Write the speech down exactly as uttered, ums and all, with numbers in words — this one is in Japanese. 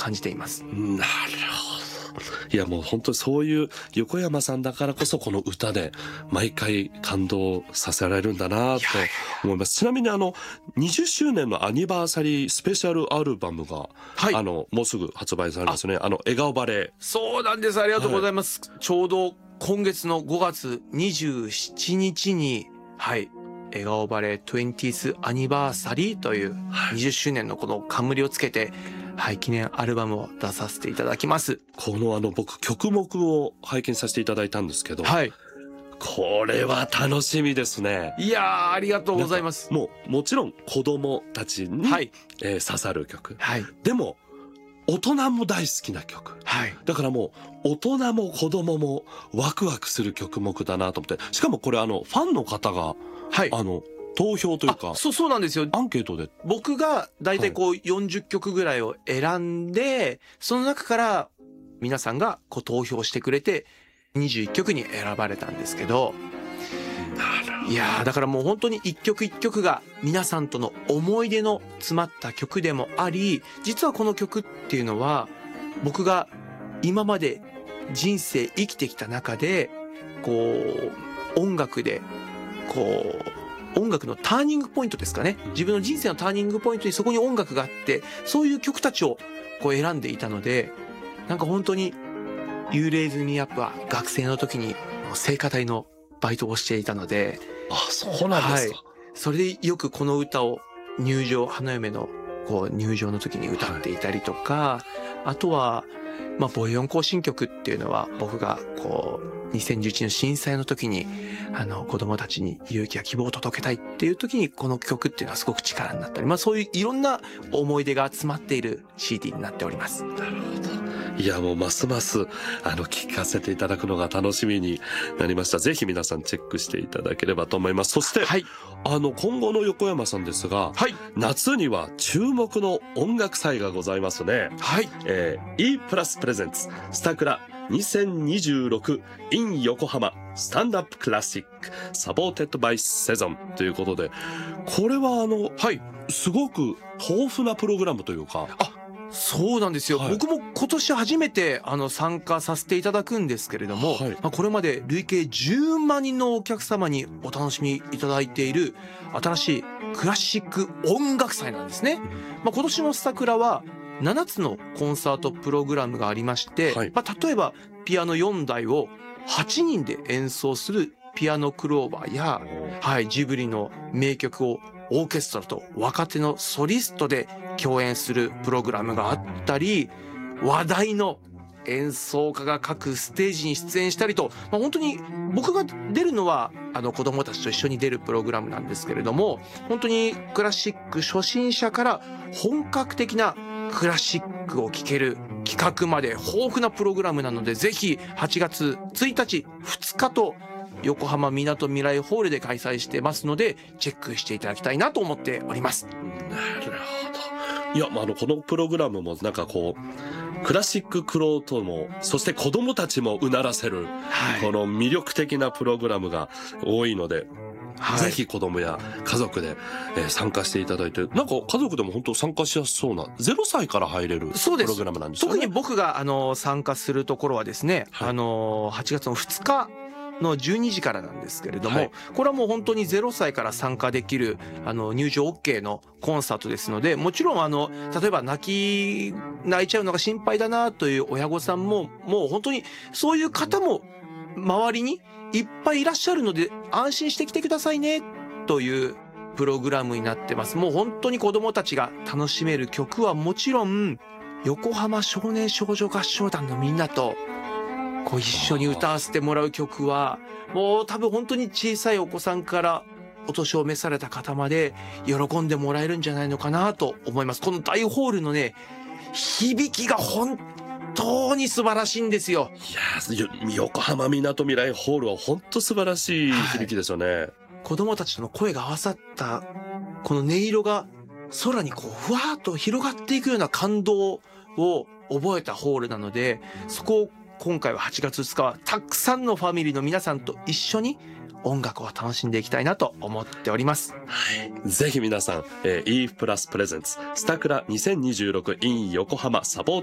感じています。 なるほど。いやもう本当にそういう横山さんだからこそこの歌で毎回感動させられるんだなと思います。ちなみにあのにじゅっしゅうねんのアニバーサリースペシャルアルバムが、はい、あのもうすぐ発売されますね。あの笑顔バレー。 そうなんです。ありがとうございます。はい、ちょうど今月のごがつにじゅうしちにちに、はい、笑顔バレーにじゅうth アニバーサリーというにじゅっしゅうねんのこの冠をつけて、はい、記念アルバムを出させていただきます。 このあの僕曲目を拝見させていただいたんですけど、はい、これは楽しみですね。 いやー、ありがとうございます。 もうもちろん子供たちに、はい、えー、刺さる曲、はい、でも大人も大好きな曲、はい、だからもう大人も子供もワクワクする曲目だなと思って、しかもこれあのファンの方が、はい、あの投票というか、 そうそうなんですよ。 アンケートで僕がだいたいこうよんじゅっきょくぐらいを選んで、はい、その中から皆さんがこう投票してくれてにじゅういっきょくに選ばれたんですけど、いやー、だからもう本当に一曲一曲が皆さんとの思い出の詰まった曲でもあり、実はこの曲っていうのは僕が今まで人生生きてきた中でこう音楽でこう音楽のターニングポイントですかね。自分の人生のターニングポイントにそこに音楽があって、そういう曲たちをこう選んでいたので、なんか本当にユーレイズミーアップは学生の時に聖歌隊のバイトをしていたので、 あ、そうなんですか。 はい、それでよくこの歌を入場、花嫁のこう入場の時に歌っていたりとか、はい、あとはまあ母四行進曲っていうのは僕がこうにせんじゅういちねんの震災の時にあの子供たちに勇気や希望を届けたいっていう時にこの曲っていうのはすごく力になったり、まあそういういろんな思い出が詰まっている シーディー になっております。 なるほど。いやもうますますあの聞かせていただくのが楽しみになりました。ぜひ皆さんチェックしていただければと思います。そして、はい、あの今後の横山さんですが、はい、夏には注目の音楽祭がございますね。はい、えー、E プラスプレゼンツスタクラにせんにじゅうろく in 横浜スタンドアップクラシックサポーテッドバイセゾンということで、これはあの、はい、すごく豊富なプログラムというか。 あ、そうなんですよ。はい、僕も今年初めてあの参加させていただくんですけれども、はい、まあ、これまで累計じゅうまんにんのお客様にお楽しみいただいている新しいクラシック音楽祭なんですね。まあ、今年のスタクラはななつのコンサートプログラムがありまして、はい、まあ、例えばピアノよんだいをはちにんで演奏するピアノクローバーや、はい、ジブリの名曲をオーケストラと若手のソリストで共演するプログラムがあったり、話題の演奏家が各ステージに出演したりと、まあ、本当に僕が出るのはあの子供たちと一緒に出るプログラムなんですけれども、本当にクラシック初心者から本格的なクラシックを聴ける企画まで豊富なプログラムなので、ぜひはちがつついたちふつかと横浜みなとみらいホールで開催してますので、チェックしていただきたいなと思っております。 なるほど。いや、まあ、あのこのプログラムもなんかこうクラシッククロートもそして子供たちもうならせる、はい、この魅力的なプログラムが多いので、はい、ぜひ子供や家族で、えー、参加していただいて、なんか家族でも本当参加しやすそうなゼロさいから入れるプログラムなんですよね。 特に僕があの参加するところはですね、はい、あのはちがつのふつかのじゅうにじからなんですけれども、はい、これはもう本当にゼロさいから参加できるあの入場 OK のコンサートですので、もちろんあの例えば泣き泣いちゃうのが心配だなという親御さんももう本当にそういう方も周りにいっぱいいらっしゃるので、安心してきてくださいねというプログラムになってます。もう本当に子どもたちが楽しめる曲はもちろん、横浜少年少女合唱団のみんなとこう一緒に歌わせてもらう曲は、もう多分本当に小さいお子さんからお年を召された方まで喜んでもらえるんじゃないのかなと思います。この大ホールのね、響きが本当に素晴らしいんですよ。 いや、横浜みなとみらいホールは本当素晴らしい響きですよね。はい、 子供たちとの声が合わさったこの音色が空にこうふわーっと広がっていくような感動を覚えたホールなので、そこを今回ははちがつふつかはたくさんのファミリーの皆さんと一緒に音楽を楽しんでいきたいなと思っております。 はい、ぜひ皆さん、えー、E プラスプレゼンツスタクラにせんにじゅうろく in 横浜サポー